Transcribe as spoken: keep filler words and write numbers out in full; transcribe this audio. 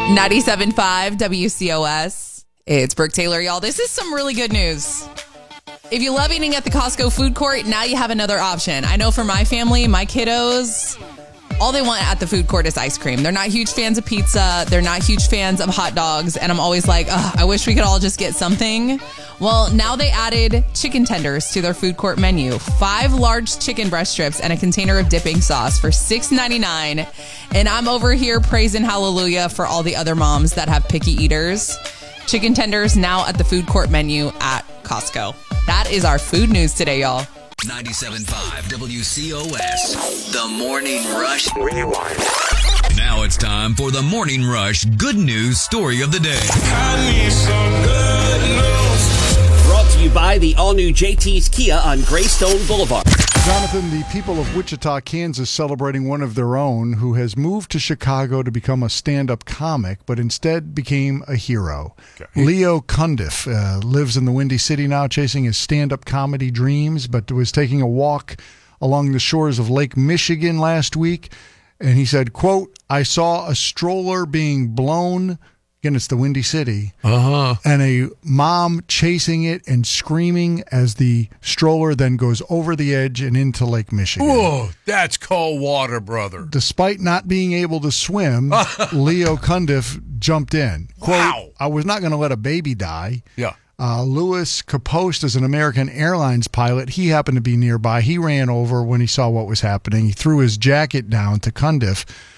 ninety-seven point five W C O S. It's Brooke Taylor, y'all. This is some really good news. If you love eating at the Costco food court, now you have another option. I know for my family, my kiddos, all they want at the food court is ice cream. They're not huge fans of pizza. They're not huge fans of hot dogs. And I'm always like, ugh, I wish we could all just get something. Well, now they added chicken tenders to their food court menu. Five large chicken breast strips and a container of dipping sauce for six ninety-nine. And I'm over here praising hallelujah for all the other moms that have picky eaters. Chicken tenders now at the food court menu at Costco. That is our food news today, y'all. ninety-seven point five W C O S, The Morning Rush Rewind. Now it's time for the Morning Rush Good News Story of the Day. I need some good news. Brought to you by the all-new J T's Kia on Greystone Boulevard. Jonathan, the people of Wichita, Kansas, celebrating one of their own who has moved to Chicago to become a stand-up comic, but instead became a hero. Okay. Leo Cundiff uh, lives in the Windy City now, chasing his stand-up comedy dreams, but was taking a walk along the shores of Lake Michigan last week, and he said, quote, I saw a stroller being blown. Again, it's the Windy City. Uh-huh. And a mom chasing it and screaming as the stroller then goes over the edge and into Lake Michigan. Whoa, that's cold water, brother. Despite not being able to swim, Leo Cundiff jumped in. Quote, wow. I was not going to let a baby die. Yeah. Uh, Louis Capost is an American Airlines pilot. He happened to be nearby. He ran over when he saw what was happening. He threw his jacket down to Cundiff,